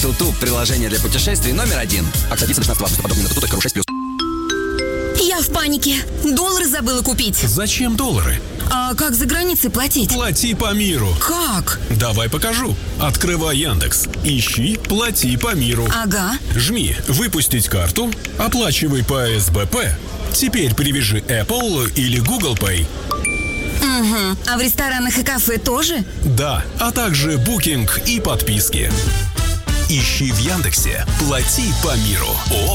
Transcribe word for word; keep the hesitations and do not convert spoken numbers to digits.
Туту – приложение для путешествий номер один. Акция длится до шестнадцатого августа. Подробнее на tutu точка ru шесть плюс. Я в панике. Доллары забыла купить. Зачем доллары? А как за границей платить? Плати по миру. Как? Давай покажу. Открывай Яндекс. Ищи «Плати по миру». Ага. Жми «Выпустить карту». Оплачивай по эс бэ пэ. Теперь привяжи Apple или Google Pay. Угу. А в ресторанах и кафе тоже? Да, а также букинг и подписки. Ищи в Яндексе «Плати по миру».